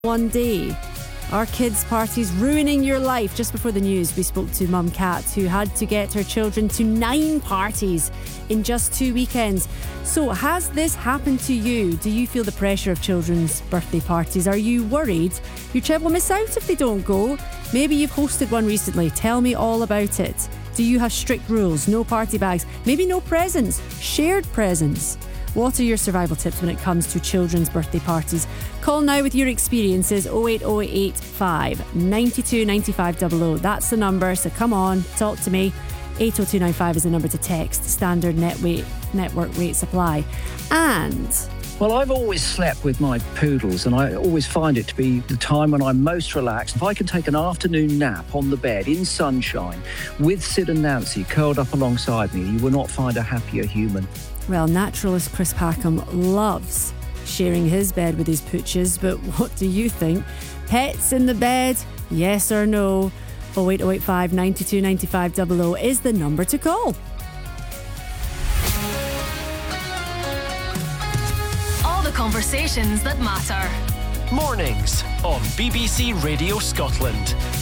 one day. Our kids' parties ruining your life. Just before the news, we spoke to Mum Kat, who had to get her children to 9 parties in just 2 weekends. So has this happened to you? Do you feel the pressure of children's birthday parties? Are you worried your child will miss out if they don't go? Maybe you've hosted one recently. Tell me all about it. Do you have strict rules? No party bags? Maybe no presents? Shared presents? What are your survival tips when it comes to children's birthday parties? Call now with your experiences. 08085 92 95 00. That's the number, so come on, talk to me. 80295 is the number to text. Standard network rate supply. And... well, I've always slept with my poodles, and I always find it to be the time when I'm most relaxed. If I can take an afternoon nap on the bed in sunshine with Sid and Nancy curled up alongside me, you will not find a happier human. Well, naturalist Chris Packham loves sharing his bed with his pooches, but what do you think? Pets in the bed? Yes or no? 08085 92 95 00 is the number to call. All the conversations that matter. Mornings on BBC Radio Scotland.